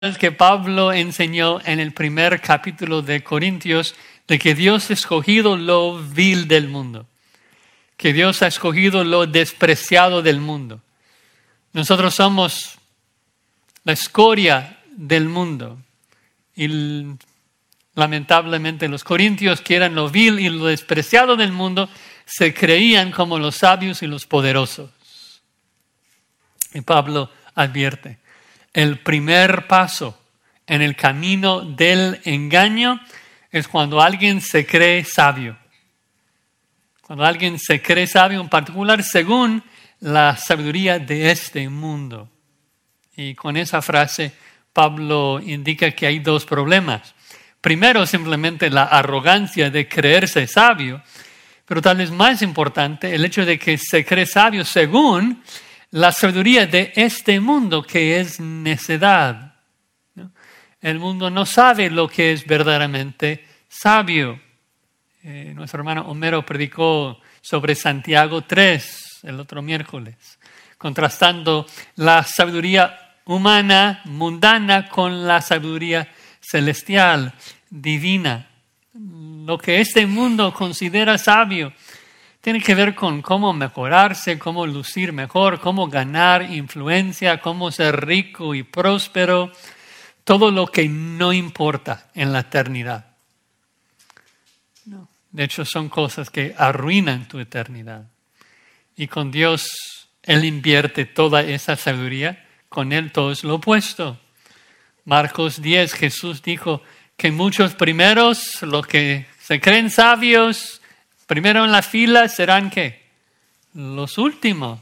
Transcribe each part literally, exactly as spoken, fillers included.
que Pablo enseñó en el primer capítulo de Corintios de que Dios ha escogido lo vil del mundo, que Dios ha escogido lo despreciado del mundo. Nosotros somos la escoria del mundo y lamentablemente los corintios, que eran lo vil y lo despreciado del mundo, se creían como los sabios y los poderosos. Y Pablo advierte: el primer paso en el camino del engaño es cuando alguien se cree sabio. Cuando alguien se cree sabio, en particular según la sabiduría de este mundo. Y con esa frase, Pablo indica que hay dos problemas. Primero, simplemente la arrogancia de creerse sabio, pero tal vez más importante, el hecho de que se cree sabio según la sabiduría de este mundo, que es necedad. ¿No? El mundo no sabe lo que es verdaderamente sabio. Eh, nuestro hermano Homero predicó sobre Santiago tres el otro miércoles, contrastando la sabiduría humana, mundana, con la sabiduría celestial, divina. Lo que este mundo considera sabio tiene que ver con cómo mejorarse, cómo lucir mejor, cómo ganar influencia, cómo ser rico y próspero, todo lo que no importa en la eternidad. No. De hecho, son cosas que arruinan tu eternidad. Y con Dios, Él invierte toda esa sabiduría, con Él todo es lo opuesto. Marcos diez, Jesús dijo que muchos primeros, los que se creen sabios, primero en la fila serán ¿qué? Los últimos.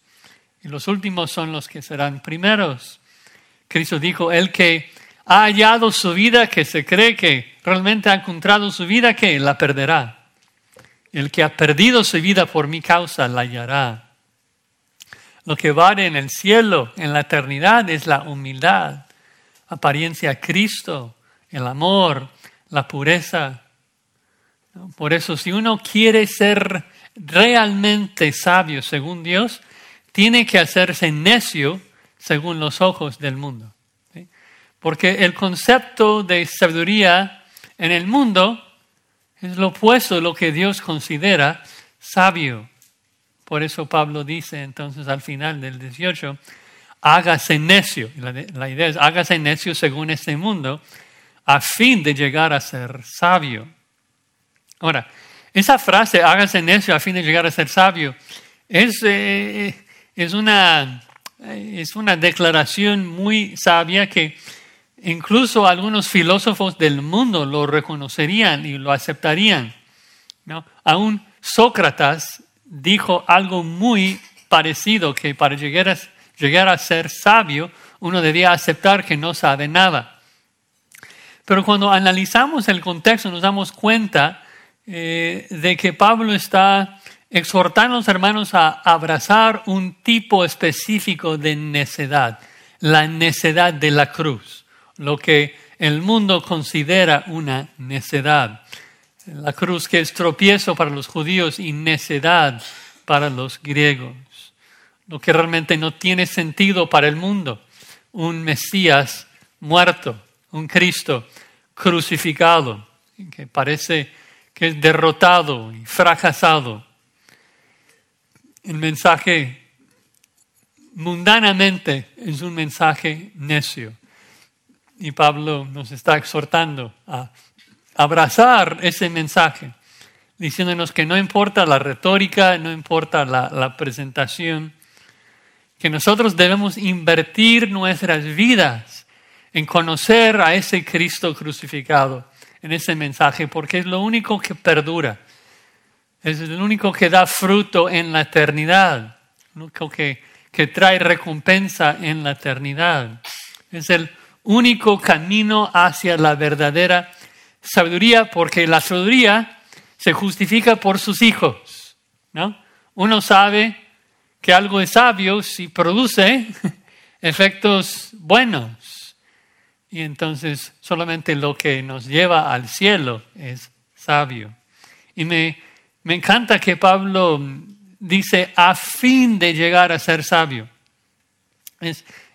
Y los últimos son los que serán primeros. Cristo dijo: el que ha hallado su vida, que se cree que realmente ha encontrado su vida, que la perderá. El que ha perdido su vida por mi causa, la hallará. Lo que vale en el cielo, en la eternidad, es la humildad, apariencia a Cristo, el amor, la pureza. Por eso, si uno quiere ser realmente sabio según Dios, tiene que hacerse necio según los ojos del mundo. ¿Sí? Porque el concepto de sabiduría en el mundo es lo opuesto de lo que Dios considera sabio. Por eso Pablo dice entonces al final del dieciocho, hágase necio. La, la idea es hágase necio según este mundo, a fin de llegar a ser sabio. Ahora, esa frase, hágase necio a fin de llegar a ser sabio, es, eh, es, una, es una declaración muy sabia que incluso algunos filósofos del mundo lo reconocerían y lo aceptarían, ¿no? Aún Sócrates dijo algo muy parecido, que para llegar a, llegar a ser sabio, uno debía aceptar que no sabe nada. Pero cuando analizamos el contexto, nos damos cuenta Eh, de que Pablo está exhortando a los hermanos a abrazar un tipo específico de necedad, la necedad de la cruz, lo que el mundo considera una necedad. La cruz, que es tropiezo para los judíos y necedad para los griegos, lo que realmente no tiene sentido para el mundo, un Mesías muerto, un Cristo crucificado, que parece que es derrotado y fracasado. El mensaje mundanamente es un mensaje necio. Y Pablo nos está exhortando a abrazar ese mensaje, diciéndonos que no importa la retórica, no importa la, la presentación, que nosotros debemos invertir nuestras vidas en conocer a ese Cristo crucificado, en ese mensaje, porque es lo único que perdura, es lo único que da fruto en la eternidad, lo único que, que trae recompensa en la eternidad. Es el único camino hacia la verdadera sabiduría, porque la sabiduría se justifica por sus hijos, ¿no? Uno sabe que algo es sabio si produce efectos buenos. Y entonces solamente lo que nos lleva al cielo es sabio. Y me, me encanta que Pablo dice a fin de llegar a ser sabio. Es,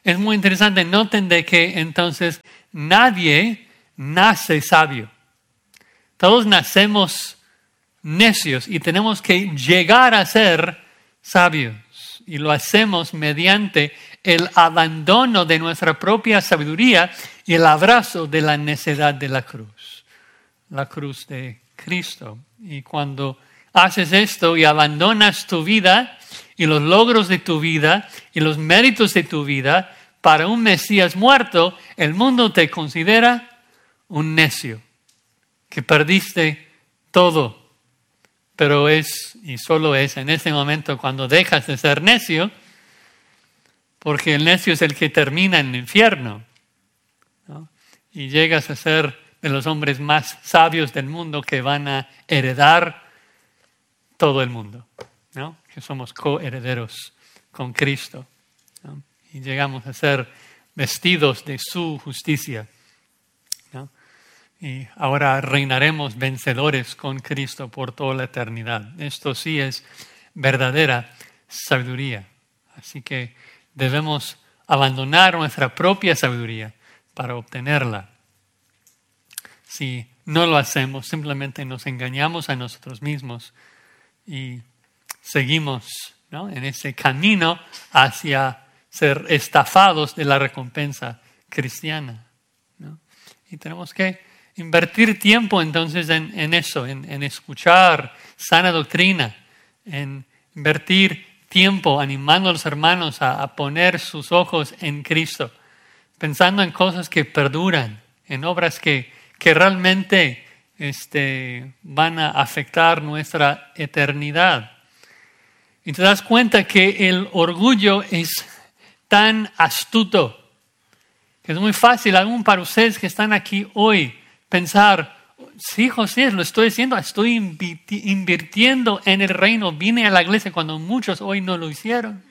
es muy interesante. Noten de que entonces nadie nace sabio. Todos nacemos necios y tenemos que llegar a ser sabios. Y lo hacemos mediante el abandono de nuestra propia sabiduría y el abrazo de la necedad de la cruz. La cruz de Cristo. Y cuando haces esto y abandonas tu vida y los logros de tu vida y los méritos de tu vida para un Mesías muerto, el mundo te considera un necio, que perdiste todo. Pero es, y solo es en ese momento cuando dejas de ser necio, porque el necio es el que termina en el infierno, ¿no? Y llegas a ser de los hombres más sabios del mundo que van a heredar todo el mundo, ¿no? Que somos coherederos con Cristo, ¿no? Y llegamos a ser vestidos de su justicia, ¿no? Y ahora reinaremos vencedores con Cristo por toda la eternidad. Esto sí es verdadera sabiduría. Así que debemos abandonar nuestra propia sabiduría para obtenerla. Si no lo hacemos, simplemente nos engañamos a nosotros mismos y seguimos, ¿no?, en ese camino hacia ser estafados de la recompensa cristiana, ¿no? Y tenemos que invertir tiempo entonces en, en eso, en, en escuchar sana doctrina, en invertir tiempo animando a los hermanos a, a poner sus ojos en Cristo, pensando en cosas que perduran, en obras que, que realmente este, van a afectar nuestra eternidad. Y te das cuenta que el orgullo es tan astuto que es muy fácil, aún para ustedes que están aquí hoy, pensar, sí, José, lo estoy haciendo, estoy invirtiendo en el reino, vine a la iglesia cuando muchos hoy no lo hicieron.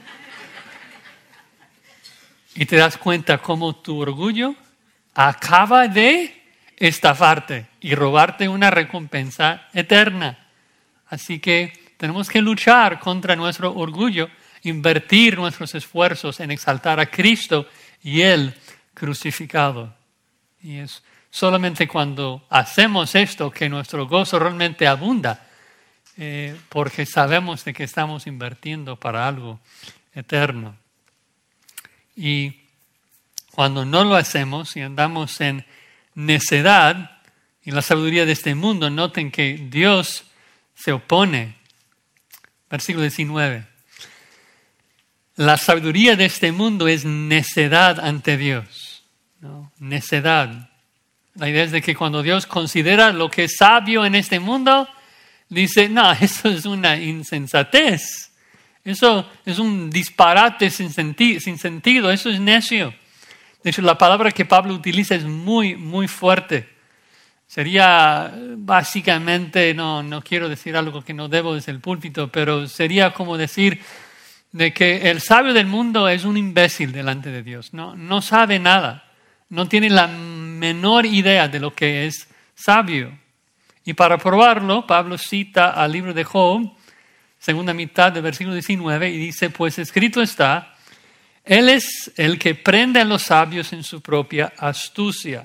Y te das cuenta cómo tu orgullo acaba de estafarte y robarte una recompensa eterna. Así que tenemos que luchar contra nuestro orgullo, invertir nuestros esfuerzos en exaltar a Cristo y Él crucificado. Y es solamente cuando hacemos esto que nuestro gozo realmente abunda, eh, porque sabemos de que estamos invirtiendo para algo eterno. Y cuando no lo hacemos y andamos en necedad y la sabiduría de este mundo, noten que Dios se opone. Versículo diecinueve. La sabiduría de este mundo es necedad ante Dios, ¿no? Necedad. La idea es de que cuando Dios considera lo que es sabio en este mundo, dice, no, eso es una insensatez. Eso es un disparate sin, senti- sin sentido, eso es necio. De hecho, la palabra que Pablo utiliza es muy, muy fuerte. Sería básicamente, no, no quiero decir algo que no debo desde el púlpito, pero sería como decir de que el sabio del mundo es un imbécil delante de Dios. No, no sabe nada. No tiene la menor idea de lo que es sabio. Y para probarlo, Pablo cita al libro de Job, segunda mitad del versículo diecinueve, y dice, pues escrito está, Él es el que prende a los sabios en su propia astucia.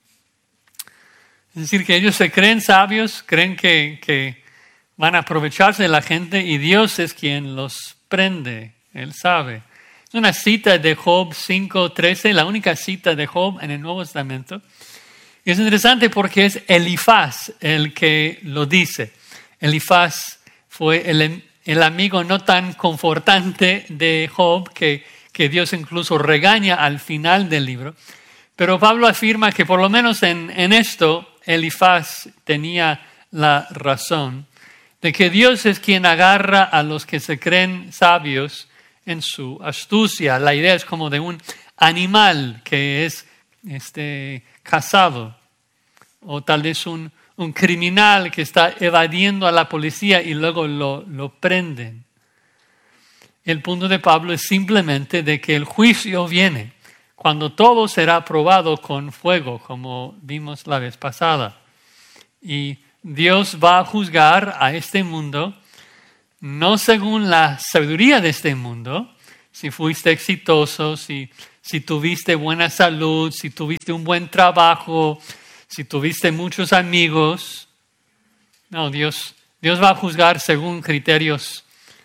Es decir, que ellos se creen sabios, creen que, que van a aprovecharse de la gente y Dios es quien los prende, Él sabe. Es una cita de Job cinco trece, la única cita de Job en el Nuevo Testamento. Y es interesante porque es Elifaz el que lo dice. Elifaz fue el, el amigo no tan confortante de Job que, que Dios incluso regaña al final del libro. Pero Pablo afirma que por lo menos en, en esto Elifaz tenía la razón de que Dios es quien agarra a los que se creen sabios en su astucia. La idea es como de un animal que es este, cazado, o tal vez un, un criminal que está evadiendo a la policía y luego lo, lo prenden. El punto de Pablo es simplemente de que el juicio viene cuando todo será probado con fuego, como vimos la vez pasada. Y Dios va a juzgar a este mundo no según la sabiduría de este mundo, si fuiste exitoso, si, si tuviste buena salud, si tuviste un buen trabajo, si tuviste muchos amigos. No, Dios, Dios va a juzgar según criterios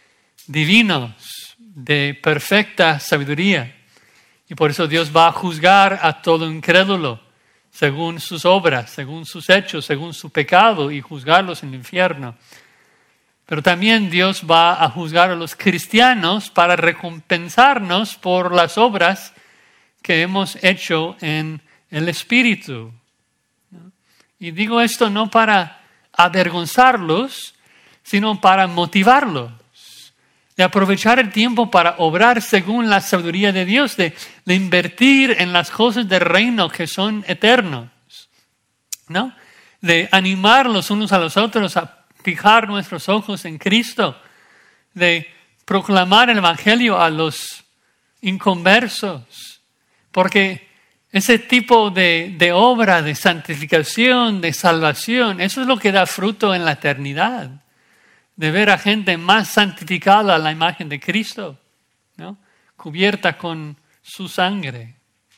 divinos de perfecta sabiduría. Y por eso Dios va a juzgar a todo incrédulo según sus obras, según sus hechos, según su pecado y juzgarlos en el infierno. Pero también Dios va a juzgar a los cristianos para recompensarnos por las obras que hemos hecho en el Espíritu. Y digo esto no para avergonzarlos, sino para motivarlos, de aprovechar el tiempo para obrar según la sabiduría de Dios, de, de invertir en las cosas del reino que son eternos, ¿no? De animar los unos a los otros a fijar nuestros ojos en Cristo, de proclamar el Evangelio a los inconversos, porque ese tipo de, de obra de santificación, de salvación, eso es lo que da fruto en la eternidad. De ver a gente más santificada a la imagen de Cristo, ¿no? Cubierta con su sangre.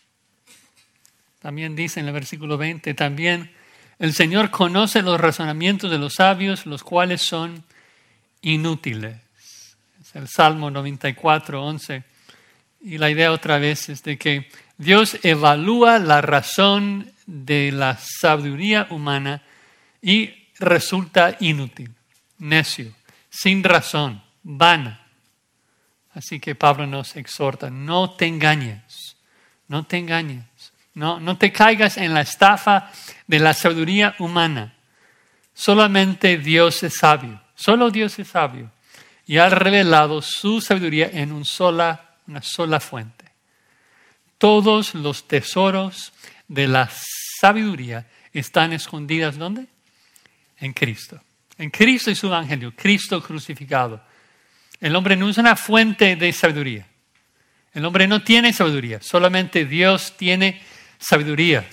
También dice en el versículo veinte, también el Señor conoce los razonamientos de los sabios, los cuales son inútiles. Es el Salmo noventa y cuatro, once. Y la idea otra vez es de que Dios evalúa la razón de la sabiduría humana y resulta inútil. Necio, sin razón, vana. Así que Pablo nos exhorta, no te engañes, no te engañes, no, no te caigas en la estafa de la sabiduría humana. Solamente Dios es sabio, solo Dios es sabio y ha revelado su sabiduría en un sola, una sola fuente. Todos los tesoros de la sabiduría están escondidos, ¿dónde? En Cristo. En Cristo y su evangelio, Cristo crucificado. El hombre no es una fuente de sabiduría. El hombre no tiene sabiduría, solamente Dios tiene sabiduría.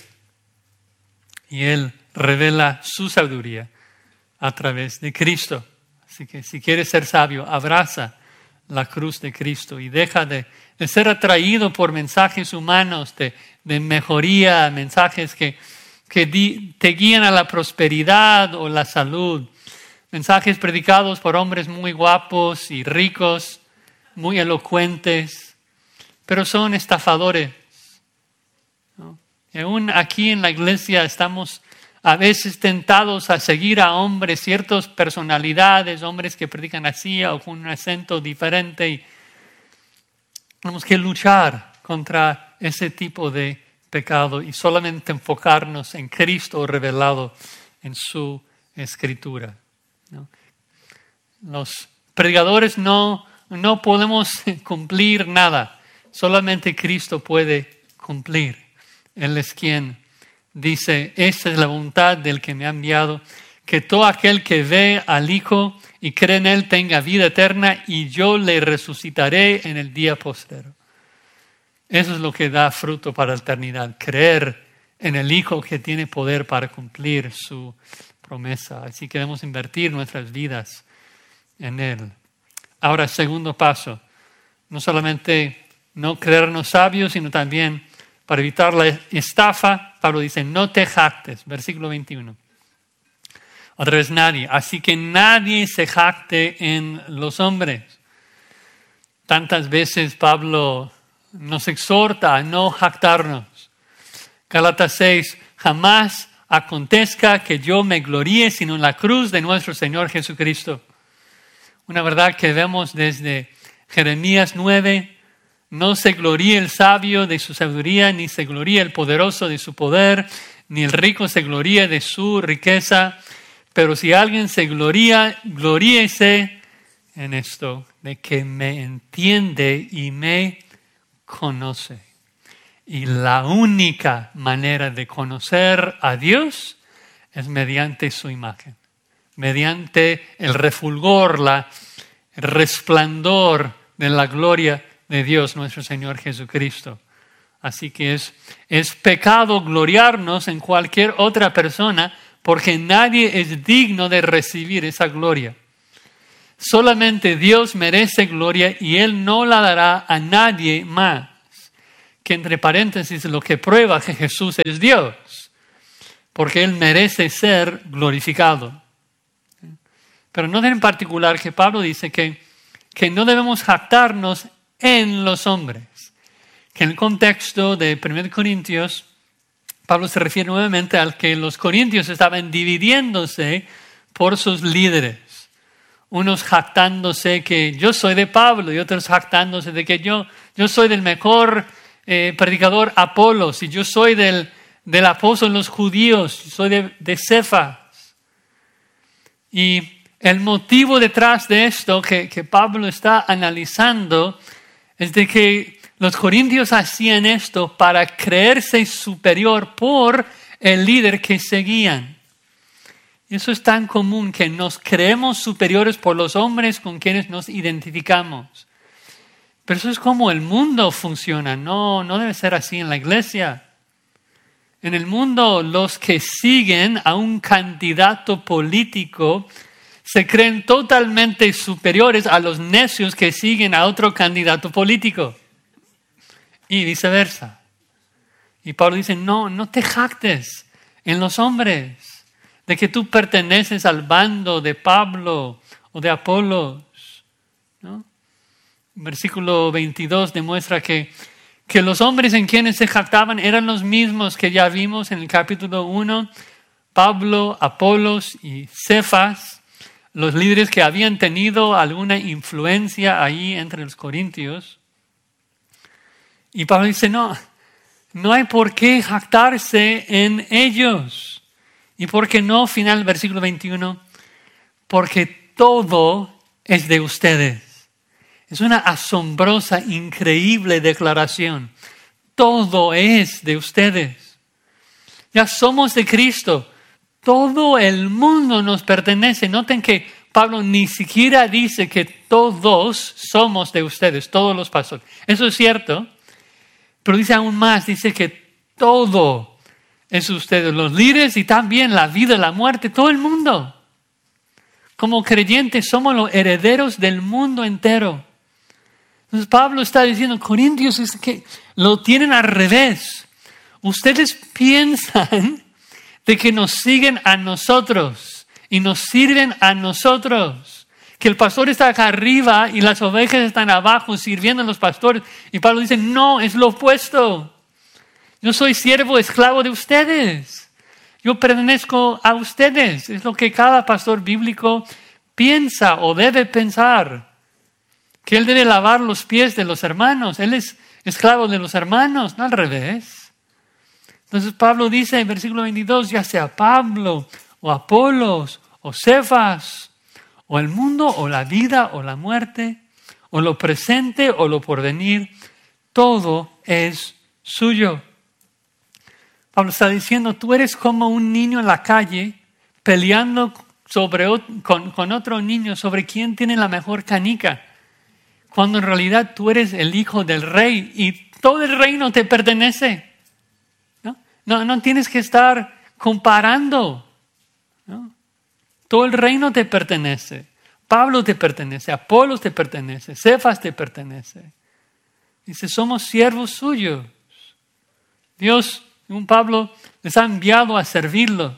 Y Él revela su sabiduría a través de Cristo. Así que si quieres ser sabio, abraza la cruz de Cristo y deja de, de ser atraído por mensajes humanos de, de mejoría, mensajes que, que di, te guían a la prosperidad o la salud. Mensajes predicados por hombres muy guapos y ricos, muy elocuentes, pero son estafadores, ¿no? Y aún aquí en la iglesia estamos a veces tentados a seguir a hombres, ciertas personalidades, hombres que predican así o con un acento diferente. Y tenemos que luchar contra ese tipo de pecado y solamente enfocarnos en Cristo revelado en su Escritura. ¿No? Los predicadores no, no podemos cumplir nada, solamente Cristo puede cumplir. Él es quien dice, esta es la voluntad del que me ha enviado, que todo aquel que ve al Hijo y cree en Él tenga vida eterna y yo le resucitaré en el día postrero. Eso es lo que da fruto para la eternidad, creer en el Hijo que tiene poder para cumplir su promesa. Así que debemos invertir nuestras vidas en Él. Ahora, segundo paso, no solamente no creernos sabios, sino también para evitar la estafa. Pablo dice, no te jactes, versículo veintiuno. Otra vez nadie, así que nadie se jacte en los hombres. Tantas veces Pablo nos exhorta a no jactarnos. Gálatas seis, jamás acontezca que yo me gloríe sino en la cruz de nuestro Señor Jesucristo. Una verdad que vemos desde Jeremías nueve, no se gloríe el sabio de su sabiduría, ni se gloríe el poderoso de su poder, ni el rico se gloríe de su riqueza. Pero si alguien se gloría, gloríese en esto, de que me entiende y me conoce. Y la única manera de conocer a Dios es mediante su imagen, mediante el refulgor, la, el resplandor de la gloria de Dios, nuestro Señor Jesucristo. Así que es, es pecado gloriarnos en cualquier otra persona porque nadie es digno de recibir esa gloria. solamente Dios merece gloria y Él no la dará a nadie más. Que entre paréntesis lo que prueba que Jesús es Dios, porque Él merece ser glorificado. Pero noten en particular que Pablo dice que, que no debemos jactarnos en los hombres. Que en el contexto de primera Corintios, Pablo se refiere nuevamente al que los corintios estaban dividiéndose por sus líderes. Unos jactándose que yo soy de Pablo y otros jactándose de que yo, yo soy del mejor eh, predicador Apolos y yo soy del, del apóstol de los judíos, soy de, de Cefas. Y el motivo detrás de esto que, que Pablo está analizando es de que los corintios hacían esto para creerse superior por el líder que seguían. Eso es tan común que nos creemos superiores por los hombres con quienes nos identificamos. Pero eso es como el mundo funciona. No, no debe ser así en la iglesia. En el mundo, los que siguen a un candidato político se creen totalmente superiores a los necios que siguen a otro candidato político. Y viceversa. Y Pablo dice, no, no te jactes en los hombres de que tú perteneces al bando de Pablo o de Apolos, ¿no? Versículo veintidós demuestra que, que los hombres en quienes se jactaban eran los mismos que ya vimos en el capítulo uno, Pablo, Apolos y Cefas, los líderes que habían tenido alguna influencia ahí entre los corintios. Y Pablo dice, no, no hay por qué jactarse en ellos. ¿Y por qué no? Final versículo veintiuno, porque todo es de ustedes. Es una asombrosa, increíble declaración. Todo es de ustedes. Ya somos de Cristo. Todo el mundo nos pertenece. Noten que Pablo ni siquiera dice que todos somos de ustedes, todos los pastores. Eso es cierto, pero dice aún más, dice que todo es de ustedes, los líderes y también la vida, la muerte, todo el mundo. Como creyentes somos los herederos del mundo entero. Entonces Pablo está diciendo, Corintios, es que lo tienen al revés. Ustedes piensan de que nos siguen a nosotros y nos sirven a nosotros. Que el pastor está acá arriba y las ovejas están abajo sirviendo a los pastores. Y Pablo dice, no, es lo opuesto. Yo soy siervo, esclavo de ustedes. Yo pertenezco a ustedes. Es lo que cada pastor bíblico piensa o debe pensar. Que él debe lavar los pies de los hermanos. Él es esclavo de los hermanos, no al revés. Entonces Pablo dice en versículo veintidós, ya sea Pablo o Apolos o Cefas o el mundo o la vida o la muerte o lo presente o lo porvenir, todo es suyo. Pablo está diciendo, tú eres como un niño en la calle peleando sobre, con, con otro niño sobre quién tiene la mejor canica, cuando en realidad tú eres el hijo del rey y todo el reino te pertenece. ¿No? No, no tienes que estar comparando, ¿no? Todo el reino te pertenece. Pablo te pertenece, Apolos te pertenece, Cefas te pertenece. Dice, somos siervos suyos. Dios, un Pablo, les ha enviado a servirlos.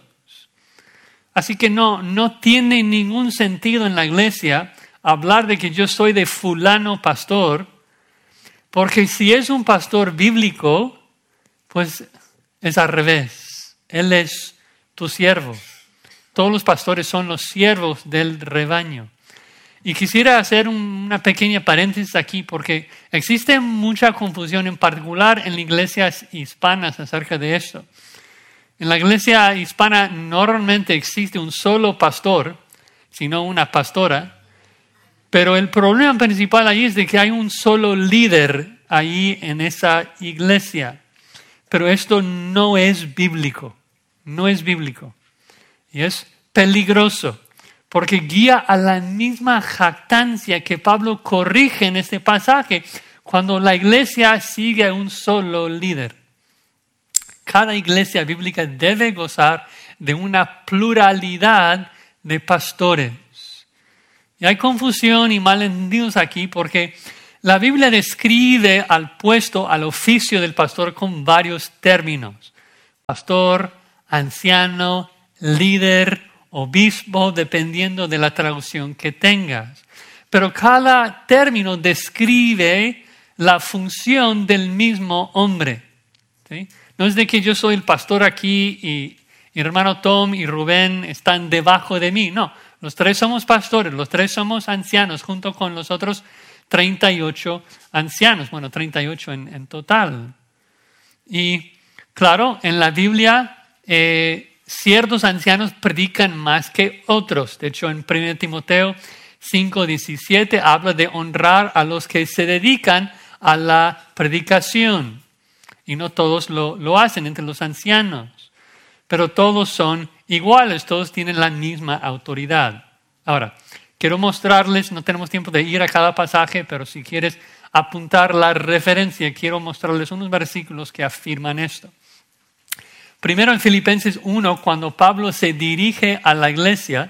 Así que no, no tiene ningún sentido en la iglesia hablar de que yo soy de fulano pastor, porque si es un pastor bíblico, pues es al revés. Él es tu siervo. Todos los pastores son los siervos del rebaño. Y quisiera hacer una pequeña paréntesis aquí, porque existe mucha confusión, en particular en las iglesias hispanas acerca de esto. En la iglesia hispana normalmente existe un solo pastor, sino una pastora, pero el problema principal ahí es de que hay un solo líder ahí en esa iglesia. Pero esto no es bíblico, no es bíblico. Y es peligroso, porque guía a la misma jactancia que Pablo corrige en este pasaje, cuando la iglesia sigue a un solo líder. Cada iglesia bíblica debe gozar de una pluralidad de pastores. Y hay confusión y malentendidos aquí porque la Biblia describe al puesto, al oficio del pastor con varios términos. Pastor, anciano, líder, obispo, dependiendo de la traducción que tengas. Pero cada término describe la función del mismo hombre. ¿Sí? No es de que yo soy el pastor aquí y mi hermano Tom y Rubén están debajo de mí. No, los tres somos pastores, los tres somos ancianos junto con los otros treinta y ocho ancianos. Bueno, treinta y ocho en, en total. Y claro, en la Biblia eh, ciertos ancianos predican más que otros. De hecho, en primera Timoteo cinco diecisiete habla de honrar a los que se dedican a la predicación. Y no todos lo, lo hacen entre los ancianos. Pero todos son iguales, todos tienen la misma autoridad. Ahora, quiero mostrarles, no tenemos tiempo de ir a cada pasaje, pero si quieres apuntar la referencia, quiero mostrarles unos versículos que afirman esto. Primero en Filipenses uno, cuando Pablo se dirige a la iglesia,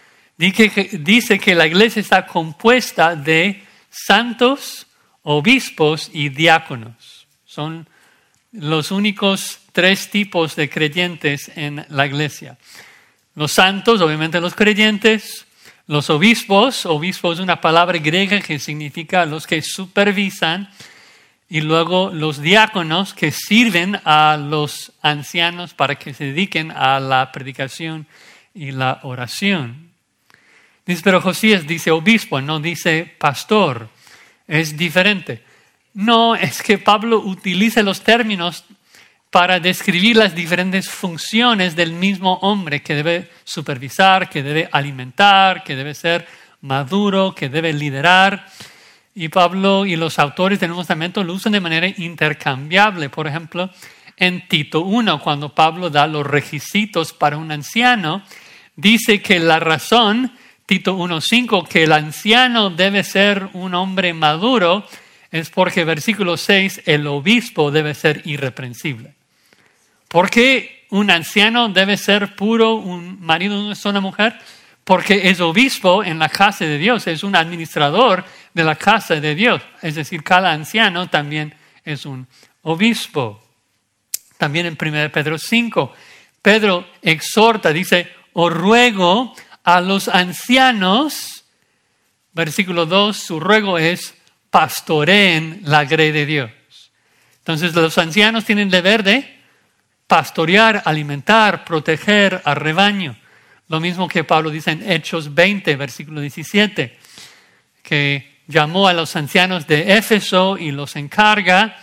dice que la iglesia está compuesta de santos, obispos y diáconos. Son los únicos tres tipos de creyentes en la iglesia. Los santos, obviamente los creyentes. Los obispos, obispo es una palabra griega que significa los que supervisan. Y luego los diáconos que sirven a los ancianos para que se dediquen a la predicación y la oración. Dice, pero Josías dice obispo, no dice pastor. Es diferente. No, es que Pablo utiliza los términos para describir las diferentes funciones del mismo hombre que debe supervisar, que debe alimentar, que debe ser maduro, que debe liderar. Y Pablo y los autores del Nuevo Testamento lo usan de manera intercambiable. Por ejemplo, en Tito uno, cuando Pablo da los requisitos para un anciano, dice que la razón, Tito uno cinco, que el anciano debe ser un hombre maduro, es porque, versículo seis, el obispo debe ser irreprensible. ¿Por qué un anciano debe ser puro, un marido de una sola mujer? Porque es obispo en la casa de Dios, es un administrador de la casa de Dios. Es decir, cada anciano también es un obispo. También en primera Pedro cinco, Pedro exhorta, dice, os ruego a los ancianos, versículo dos, su ruego es pastoreen la grey de Dios. Entonces los ancianos tienen el deber de pastorear, alimentar, proteger al rebaño. Lo mismo que Pablo dice en Hechos veinte, versículo diecisiete, que llamó a los ancianos de Éfeso y los encarga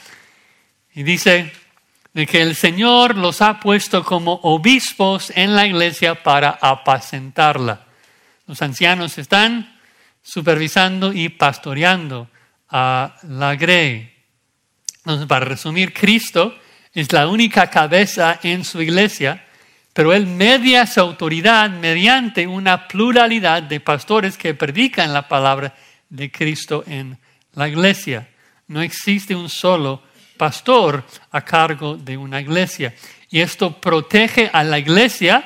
y dice de que el Señor los ha puesto como obispos en la iglesia para apacentarla. Los ancianos están supervisando y pastoreando a la grey. Entonces, para resumir, Cristo es la única cabeza en su iglesia, pero Él media su autoridad mediante una pluralidad de pastores que predican la palabra de Cristo en la iglesia. No existe un solo pastor a cargo de una iglesia. Y esto protege a la iglesia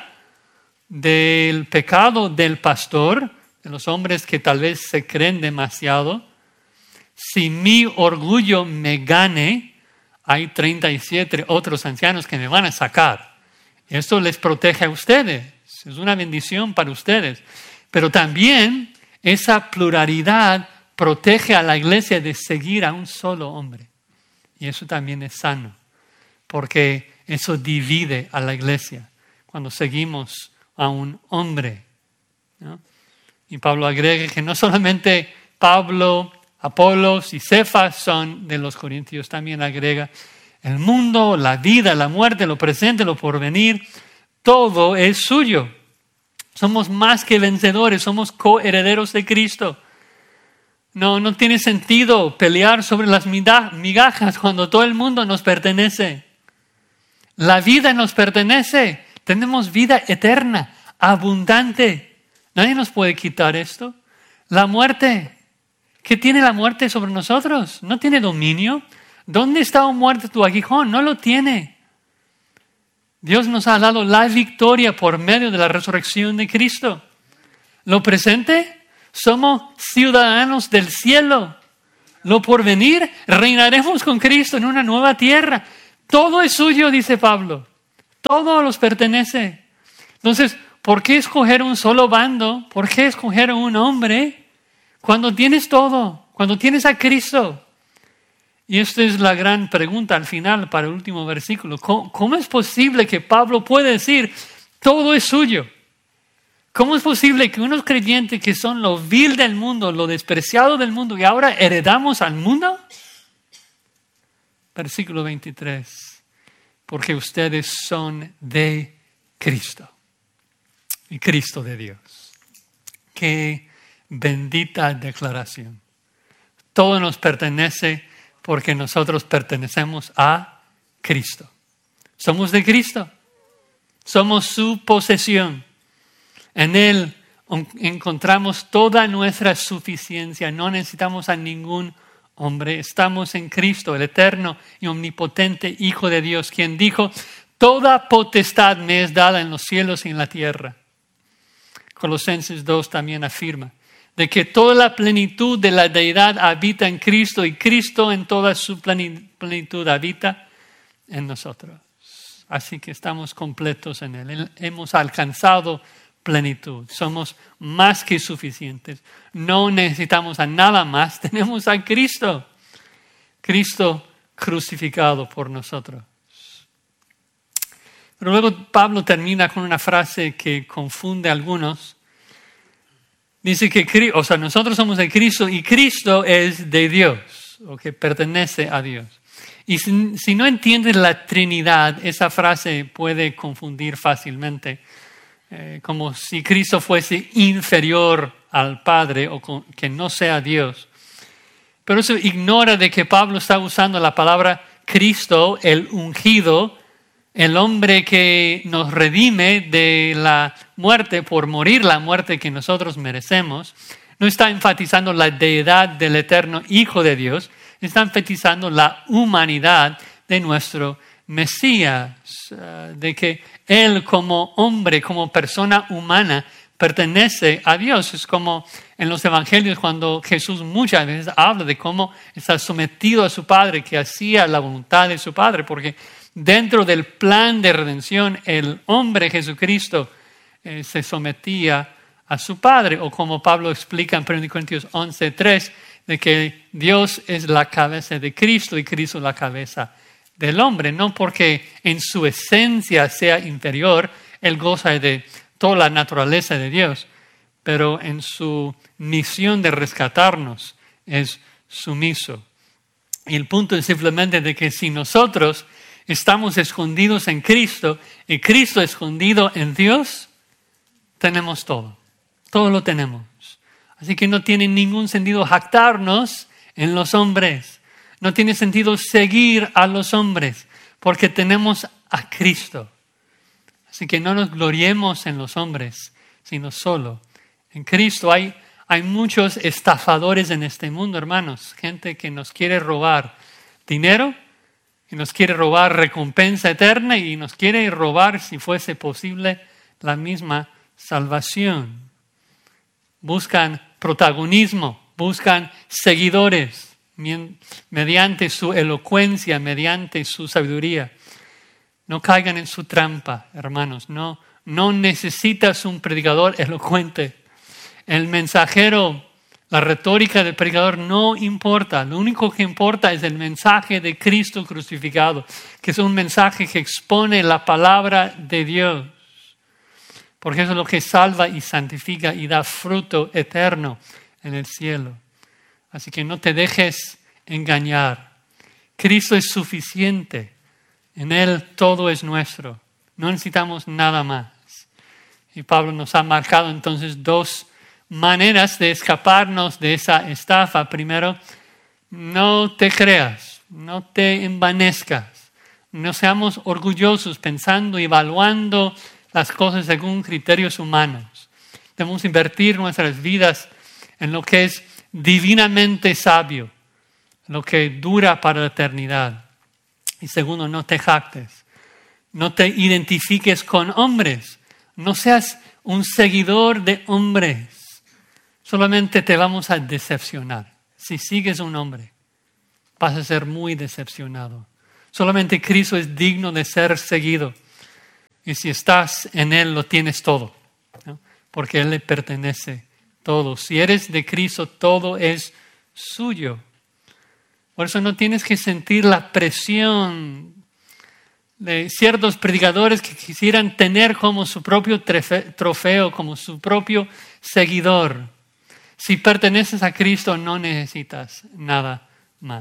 del pecado del pastor, de los hombres que tal vez se creen demasiado. Si mi orgullo me gane, hay treinta y siete otros ancianos que me van a sacar. Esto les protege a ustedes. Es una bendición para ustedes. Pero también esa pluralidad protege a la iglesia de seguir a un solo hombre. Y eso también es sano, porque eso divide a la iglesia cuando seguimos a un hombre, ¿no? Y Pablo agrega que no solamente Pablo, Apolos y Cefas son de los corintios, también agrega el mundo, la vida, la muerte, lo presente, lo porvenir, todo es suyo. Somos más que vencedores, somos coherederos de Cristo. No, no tiene sentido pelear sobre las migajas cuando todo el mundo nos pertenece. La vida nos pertenece. Tenemos vida eterna, abundante. Nadie nos puede quitar esto. La muerte. ¿Qué tiene la muerte sobre nosotros? No tiene dominio. ¿Dónde está, oh muerte, tu aguijón? No lo tiene. Dios nos ha dado la victoria por medio de la resurrección de Cristo. Lo presente, Somos ciudadanos del cielo. Lo porvenir, reinaremos con Cristo en una nueva tierra. Todo es suyo, dice Pablo. Todo nos pertenece. Entonces, ¿por qué escoger un solo bando? ¿Por qué escoger a un hombre cuando tienes todo? Cuando tienes a Cristo. Y esta es la gran pregunta al final para el último versículo. ¿Cómo, cómo es posible que Pablo pueda decir todo es suyo? ¿Cómo es posible que unos creyentes que son lo vil del mundo, lo despreciado del mundo, y ahora heredamos al mundo? Versículo veintitrés. Porque ustedes son de Cristo. Y Cristo de Dios. Qué bendita declaración. Todo nos pertenece porque nosotros pertenecemos a Cristo. Somos de Cristo. Somos su posesión. En Él encontramos toda nuestra suficiencia. No necesitamos a ningún hombre. Estamos en Cristo, el eterno y omnipotente Hijo de Dios, quien dijo, toda potestad me es dada en los cielos y en la tierra. Colosenses dos también afirma de que toda la plenitud de la deidad habita en Cristo y Cristo en toda su plenitud habita en nosotros. Así que estamos completos en Él. Hemos alcanzado plenitud. Somos más que suficientes. No necesitamos a nada más. Tenemos a Cristo. Cristo crucificado por nosotros. Pero luego Pablo termina con una frase que confunde a algunos. Dice que, o sea, nosotros somos de Cristo y Cristo es de Dios, o que pertenece a Dios. Y si, si no entiendes la Trinidad, esa frase puede confundir fácilmente. Eh, como si Cristo fuese inferior al Padre o con, que no sea Dios. Pero eso ignora de que Pablo está usando la palabra Cristo, el ungido, el hombre que nos redime de la muerte por morir la muerte que nosotros merecemos. No está enfatizando la deidad del eterno Hijo de Dios, está enfatizando la humanidad de nuestro Mesías, de que Él como hombre, como persona humana, pertenece a Dios. Es como en los evangelios cuando Jesús muchas veces habla de cómo está sometido a su Padre, que hacía la voluntad de su Padre, porque dentro del plan de redención el hombre Jesucristo eh, se sometía a su Padre, o como Pablo explica en primera Corintios once tres, de que Dios es la cabeza de Cristo y Cristo la cabeza del hombre, no porque en su esencia sea inferior, Él goza de toda la naturaleza de Dios, pero en su misión de rescatarnos es sumiso. Y el punto es simplemente de que si nosotros estamos escondidos en Cristo y Cristo escondido en Dios, tenemos todo, todo lo tenemos. Así que no tiene ningún sentido jactarnos en los hombres. No tiene sentido seguir a los hombres porque tenemos a Cristo. Así que no nos gloriemos en los hombres, sino solo en Cristo. Hay, hay muchos estafadores en este mundo, hermanos. Gente que nos quiere robar dinero, que nos quiere robar recompensa eterna y nos quiere robar, si fuese posible, la misma salvación. Buscan protagonismo, buscan seguidores mediante su elocuencia, mediante su sabiduría. No caigan en su trampa, hermanos. No, no necesitas un predicador elocuente. El mensajero, la retórica del predicador no importa. Lo único que importa es el mensaje de Cristo crucificado, que es un mensaje que expone la palabra de Dios. Porque eso es lo que salva y santifica y da fruto eterno en el cielo. Así que no te dejes engañar. Cristo es suficiente. En Él todo es nuestro. No necesitamos nada más. Y Pablo nos ha marcado entonces dos maneras de escaparnos de esa estafa. Primero, no te creas, no te envanezcas. No seamos orgullosos pensando y evaluando las cosas según criterios humanos. Debemos invertir nuestras vidas en lo que es divinamente sabio, lo que dura para la eternidad. Y segundo, no te jactes, no te identifiques con hombres, no seas un seguidor de hombres. solamente te vamos a decepcionar. Si sigues un hombre, vas a ser muy decepcionado. Solamente Cristo es digno de ser seguido. Y si estás en Él, lo tienes todo, ¿no? Porque Él le pertenece todo. Si eres de Cristo, todo es suyo. Por eso no tienes que sentir la presión de ciertos predicadores que quisieran tener como su propio trofeo, como su propio seguidor. Si perteneces a Cristo, no necesitas nada más.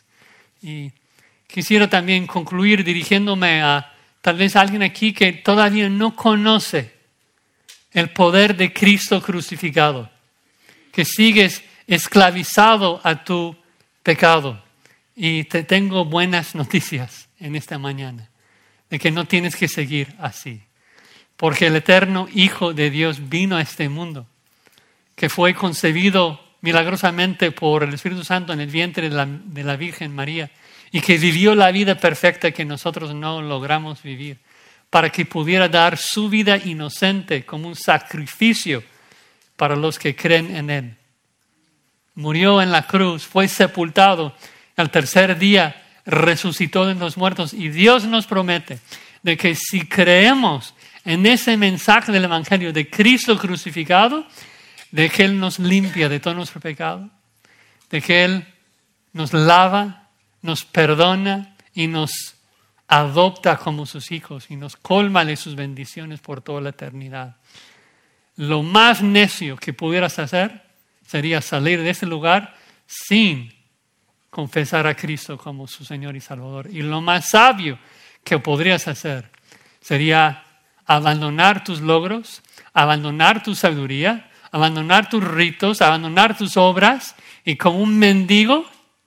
Y quisiera también concluir dirigiéndome a tal vez alguien aquí que todavía no conoce el poder de Cristo crucificado, que sigues esclavizado a tu pecado. Y te tengo buenas noticias en esta mañana, de que no tienes que seguir así. Porque el eterno Hijo de Dios vino a este mundo, que fue concebido milagrosamente por el Espíritu Santo en el vientre de la, de la Virgen María, y que vivió la vida perfecta que nosotros no logramos vivir, para que pudiera dar su vida inocente como un sacrificio para los que creen en Él. Murió en la cruz, fue sepultado, al tercer día resucitó de los muertos, y Dios nos promete de que si creemos en ese mensaje del Evangelio de Cristo crucificado, de que Él nos limpia de todo nuestro pecado, de que Él nos lava, nos perdona y nos adopta como sus hijos y nos colma de sus bendiciones por toda la eternidad. Lo más necio que pudieras hacer sería salir de ese lugar sin confesar a Cristo como su Señor y Salvador. Y lo más sabio que podrías hacer sería abandonar tus logros, abandonar tu sabiduría, abandonar tus ritos, abandonar tus obras y como un mendigo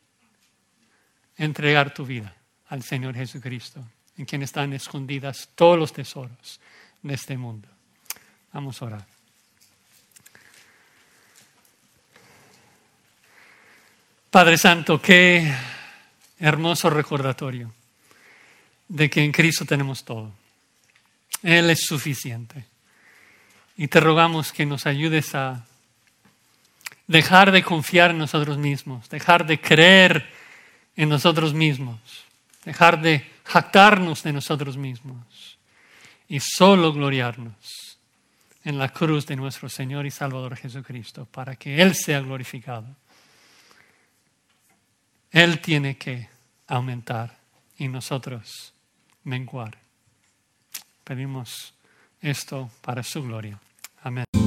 entregar tu vida al Señor Jesucristo, en quien están escondidas todos los tesoros de este mundo. Vamos a orar. Padre Santo, qué hermoso recordatorio de que en Cristo tenemos todo. Él es suficiente. Y te rogamos que nos ayudes a dejar de confiar en nosotros mismos, dejar de creer en nosotros mismos, dejar de jactarnos de nosotros mismos y solo gloriarnos en la cruz de nuestro Señor y Salvador Jesucristo para que Él sea glorificado. Él tiene que aumentar y nosotros menguar. Pedimos esto para su gloria. Amén.